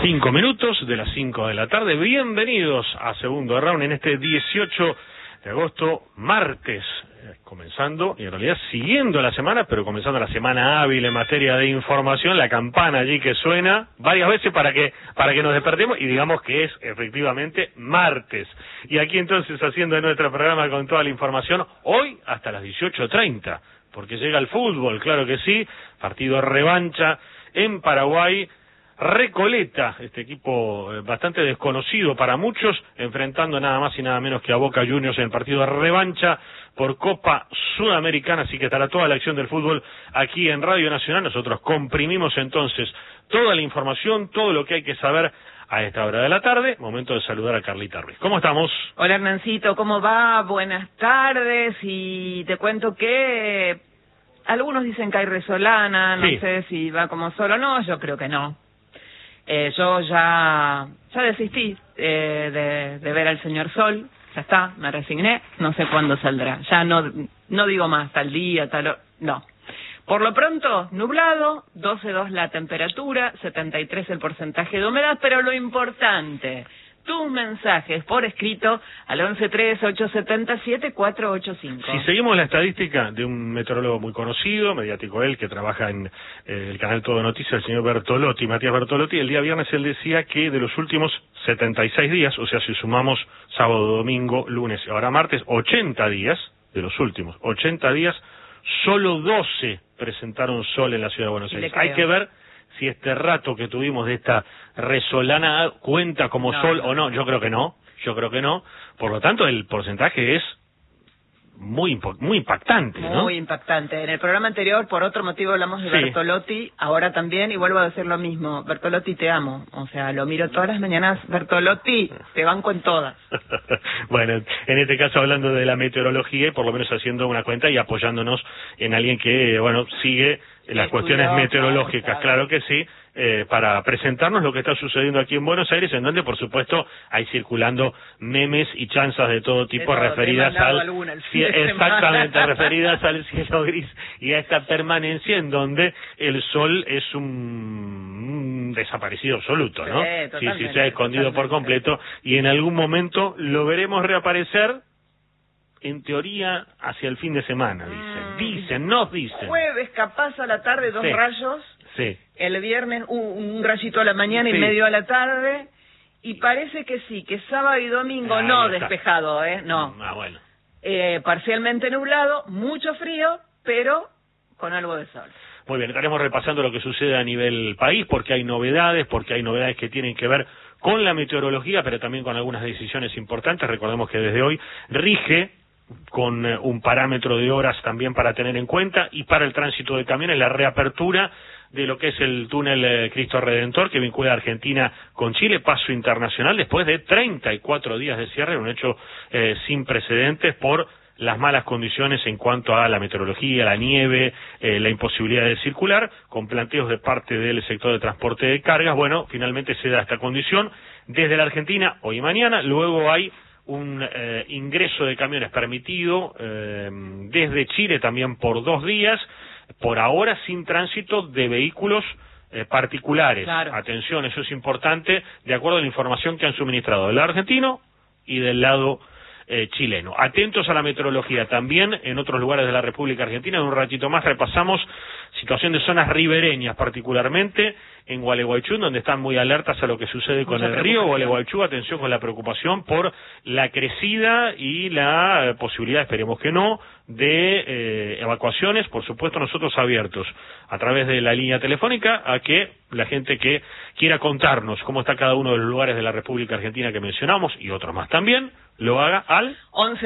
5 minutos de las 5 de la tarde. Bienvenidos a Segundo Round en este 18 de agosto, martes, comenzando, y en realidad siguiendo la semana, pero comenzando la semana hábil en materia de información, la campana allí que suena varias veces para que nos despertemos y digamos que es efectivamente martes. Y aquí entonces haciendo nuestro programa con toda la información, hoy hasta las 18:30, porque llega el fútbol, claro que sí, partido revancha en Paraguay. Recoleta, este equipo bastante desconocido para muchos, enfrentando nada más y nada menos que a Boca Juniors en el partido de revancha por Copa Sudamericana, así que estará toda la acción del fútbol aquí en Radio Nacional. Nosotros comprimimos entonces toda la información, todo lo que hay que saber a esta hora de la tarde. Momento de saludar a Carlita Ruiz. ¿Cómo estamos? Hola Hernancito, ¿cómo va? Buenas tardes, y te cuento que algunos dicen que hay Resolana, no sé si va como solo o no, yo creo que no. Yo ya desistí de ver al señor Sol, ya está, me resigné, no sé cuándo saldrá, ya no digo más, tal día, no. Por lo pronto, nublado, 12,2 la temperatura, 73 el porcentaje de humedad, pero lo importante, tus mensajes por escrito al 113877-485. Si seguimos la estadística de un meteorólogo muy conocido, mediático él, que trabaja en el canal Todo Noticias, el señor Bertolotti, Matías Bertolotti, el día viernes él decía que de los últimos 76 días, o sea, si sumamos sábado, domingo, lunes y ahora martes, 80 días, de los últimos 80 días, solo 12 presentaron sol en la ciudad de Buenos Aires. Hay que ver si este rato que tuvimos de esta resolana cuenta como sol o no. Yo creo que no, por lo tanto el porcentaje es muy impactante, ¿no? Muy impactante. En el programa anterior, por otro motivo, hablamos de Bertolotti, ahora también, y vuelvo a decir lo mismo, Bertolotti, te amo, o sea, lo miro todas las mañanas, Bertolotti, te banco en todas. Bueno, en este caso hablando de la meteorología, y por lo menos haciendo una cuenta y apoyándonos en alguien que, bueno, sigue las cuestiones meteorológicas, claro que sí, para presentarnos lo que está sucediendo aquí en Buenos Aires, en donde, por supuesto, hay circulando memes y chanzas de todo tipo referidas referidas al cielo gris y a esta permanencia en donde el sol es un desaparecido absoluto, ¿no? Sí, se ha escondido por completo y en algún momento lo veremos reaparecer. En teoría, hacia el fin de semana, nos dicen. Jueves, capaz a la tarde, 2 rayos. Sí. El viernes, un rayito a la mañana y medio a la tarde. Y parece que sí, que sábado y domingo despejado, no. Bueno. Parcialmente nublado, mucho frío, pero con algo de sol. Muy bien, estaremos repasando lo que sucede a nivel país, porque hay novedades que tienen que ver con la meteorología, pero también con algunas decisiones importantes. Recordemos que desde hoy rige con un parámetro de horas también para tener en cuenta, y para el tránsito de camiones la reapertura de lo que es el túnel Cristo Redentor, que vincula a Argentina con Chile, paso internacional después de 34 días de cierre, un hecho sin precedentes por las malas condiciones en cuanto a la meteorología, la nieve, la imposibilidad de circular, con planteos de parte del sector de transporte de cargas. Bueno, finalmente se da esta condición desde la Argentina hoy y mañana. Luego hay un ingreso de camiones permitido desde Chile también por 2 días, por ahora sin tránsito de vehículos particulares. Claro. Atención, eso es importante, de acuerdo a la información que han suministrado del lado argentino y del lado chileno. Atentos a la meteorología también en otros lugares de la República Argentina. En un ratito más repasamos situación de zonas ribereñas, particularmente en Gualeguaychú, donde están muy alertas a lo que sucede con el río Gualeguaychú. Atención con la preocupación por la crecida y la posibilidad, esperemos que no, de evacuaciones. Por supuesto, nosotros abiertos a través de la línea telefónica a que la gente que quiera contarnos cómo está cada uno de los lugares de la República Argentina que mencionamos, y otros más también, lo haga al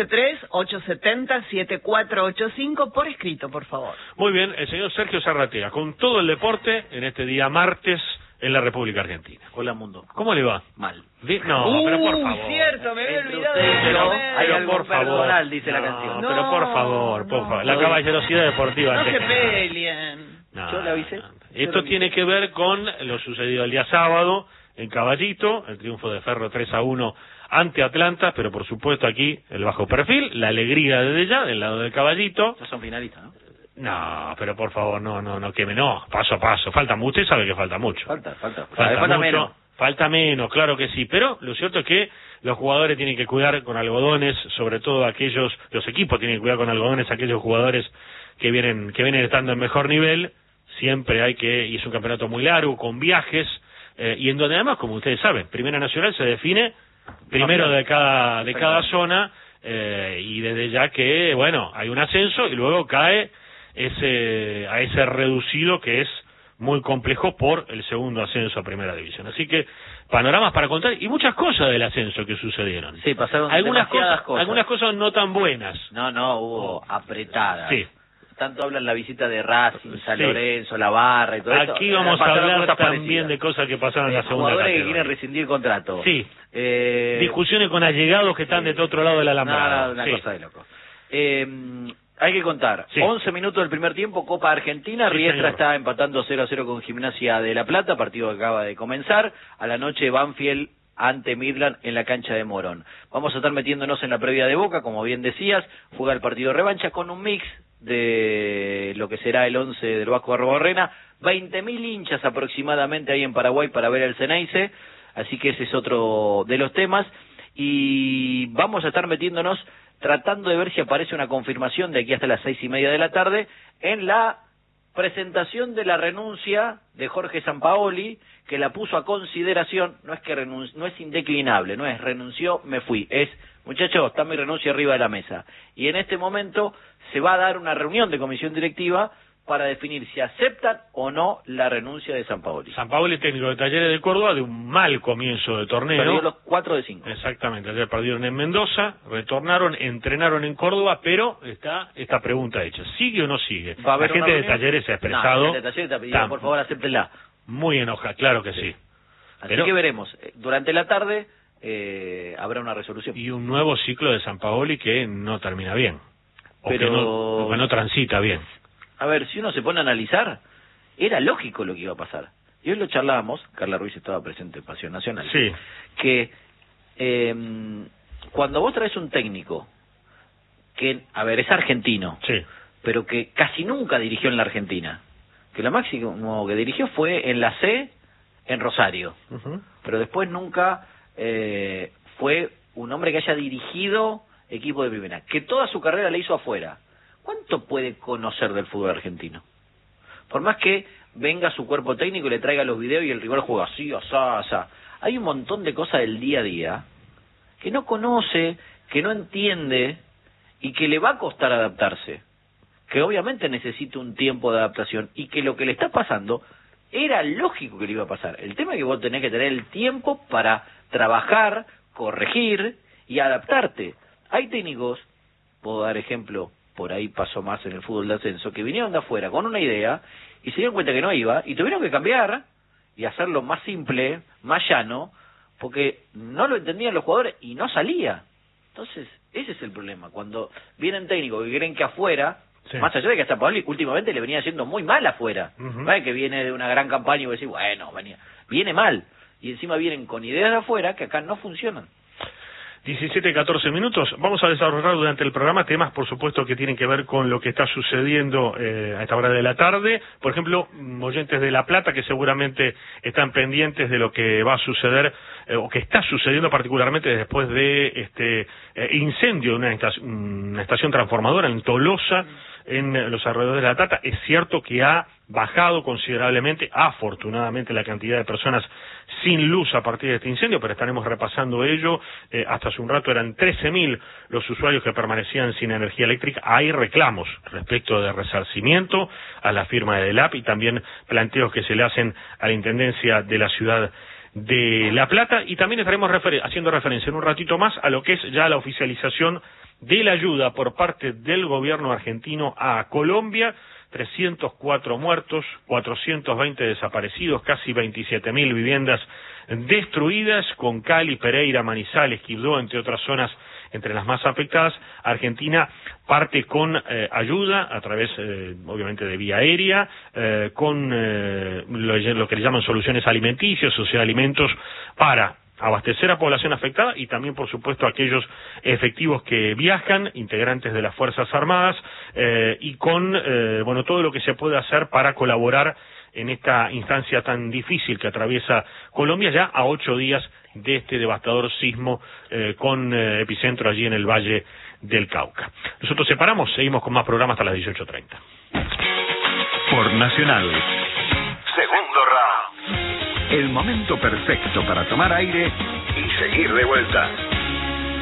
113870-7485 por escrito, por favor. Muy bien, el señor Sergio Zarratea, con todo el deporte en este día martes en la República Argentina. Hola, mundo. ¿Cómo le va? Mal. No, pero por favor. Cierto, me había olvidado de eso. Hay algo personal, dice la canción. No, pero por favor. La caballerosidad deportiva. No se peleen. Yo le avisé. Esto tiene que ver con lo sucedido el día sábado en Caballito, el triunfo de Ferro 3-1 ante Atlanta, pero por supuesto aquí el bajo perfil, la alegría desde ya del lado del Caballito. Ya son finalistas, ¿no? No, pero por favor, no, paso a paso, falta mucho, usted sabe que falta mucho. Falta Falta menos, claro que sí, pero lo cierto es que los jugadores tienen que cuidar con algodones, sobre todo los equipos tienen que cuidar con algodones aquellos jugadores que vienen estando en mejor nivel. Siempre y es un campeonato muy largo, con viajes, y en donde además, como ustedes saben, Primera Nacional se define primero de cada zona, y desde ya que, bueno, hay un ascenso y luego cae a ese reducido que es muy complejo por el segundo ascenso a Primera División. Así que panoramas para contar y muchas cosas del ascenso que sucedieron. Sí, pasaron algunas cosas. Algunas cosas no tan buenas. No, hubo apretadas. Sí. Tanto hablan la visita de Racing, San Lorenzo, la Barra y todo eso. Aquí vamos a hablar también de cosas que pasaron en la segunda jugadores categoría. que quieren rescindir contrato. Sí. Discusiones con allegados que están del otro lado del alambrado. Una cosa de loco. Hay que contar, 11 minutos del primer tiempo, Copa Argentina, Riestra está empatando 0-0 con Gimnasia de La Plata, partido que acaba de comenzar. A la noche Banfield ante Midland en la cancha de Morón. Vamos a estar metiéndonos en la previa de Boca, como bien decías, juega el partido de revancha con un mix de lo que será el 11 del Vasco Arrobarrena, 20.000 hinchas aproximadamente ahí en Paraguay para ver el Ceneice, así que ese es otro de los temas, y vamos a estar metiéndonos tratando de ver si aparece una confirmación de aquí hasta las 6:30 de la tarde en la presentación de la renuncia de Jorge Sampaoli, que la puso a consideración. No es que no es indeclinable, no es renunció, me fui, es muchachos, está mi renuncia arriba de la mesa. Y en este momento se va a dar una reunión de comisión directiva para definir si aceptan o no la renuncia de Sampaoli. Sampaoli, técnico de Talleres de Córdoba, de un mal comienzo de torneo. Perdió los 4 de 5. Exactamente, ayer perdieron en Mendoza, retornaron, entrenaron en Córdoba, pero está esta pregunta hecha, ¿sigue o no sigue? La gente de Talleres se ha expresado. La gente de Talleres te ha pedido, por favor, acéptenla. Muy enojada, claro que sí. Así que veremos. Durante la tarde habrá una resolución. Y un nuevo ciclo de Sampaoli que no termina bien. O que no transita bien. A ver, si uno se pone a analizar, era lógico lo que iba a pasar. Y hoy lo charlábamos, Carla Ruiz estaba presente en Pasión Nacional, sí, que cuando vos traes un técnico que, a ver, es argentino, sí, pero que casi nunca dirigió en la Argentina, que lo máximo que dirigió fue en la C, en Rosario, pero después nunca fue un hombre que haya dirigido equipo de primera, que toda su carrera la hizo afuera. ¿Cuánto puede conocer del fútbol argentino? Por más que venga su cuerpo técnico y le traiga los videos y el rival juega así, asá. Hay un montón de cosas del día a día que no conoce, que no entiende y que le va a costar adaptarse. Que obviamente necesita un tiempo de adaptación y que lo que le está pasando era lógico que le iba a pasar. El tema es que vos tenés que tener el tiempo para trabajar, corregir y adaptarte. Hay técnicos, puedo dar ejemplo, por ahí pasó más en el fútbol de ascenso, que vinieron de afuera con una idea y se dieron cuenta que no iba y tuvieron que cambiar y hacerlo más simple, más llano, porque no lo entendían los jugadores y no salía. Entonces, ese es el problema. Cuando vienen técnicos que creen que afuera, más allá de que hasta Paoli últimamente le venía haciendo muy mal afuera, no es que viene de una gran campaña y vos decís, bueno, viene mal, y encima vienen con ideas de afuera que acá no funcionan. 17-14 minutos. Vamos a desarrollar durante el programa temas, por supuesto, que tienen que ver con lo que está sucediendo a esta hora de la tarde. Por ejemplo, oyentes de La Plata que seguramente están pendientes de lo que va a suceder o que está sucediendo particularmente después de este incendio de una estación transformadora en Tolosa, en los alrededores de La Plata. Es cierto que ha bajado considerablemente, afortunadamente, la cantidad de personas sin luz a partir de este incendio, pero estaremos repasando ello. Hasta hace un rato eran 13.000 los usuarios que permanecían sin energía eléctrica. Hay reclamos respecto de resarcimiento a la firma de DELAP y también planteos que se le hacen a la Intendencia de la ciudad de La Plata, y también estaremos haciendo referencia en un ratito más a lo que es ya la oficialización de la ayuda por parte del gobierno argentino a Colombia. 304 muertos, 420 desaparecidos, casi 27.000 viviendas destruidas, con Cali, Pereira, Manizales, Quibdó, entre otras zonas, entre las más afectadas. Argentina parte con ayuda a través, obviamente, de vía aérea, con lo que le llaman soluciones alimenticias, o sea, alimentos para abastecer a población afectada y también, por supuesto, a aquellos efectivos que viajan, integrantes de las Fuerzas Armadas, y con todo lo que se puede hacer para colaborar en esta instancia tan difícil que atraviesa Colombia, ya a 8 días de este devastador sismo con epicentro allí en el Valle del Cauca. Nosotros separamos, seguimos con más programas hasta las 18:30. Por Nacional. Segundo round. El momento perfecto para tomar aire y seguir de vuelta.